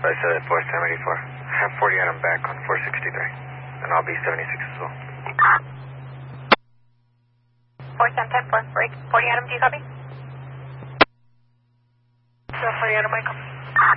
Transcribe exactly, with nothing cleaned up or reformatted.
I said at four seventy-four. Have forty Adam back on four sixty-three. And I'll be seventy-six as well. four seven ten four, break. forty Adam, do you copy? So forty Adam, Michael.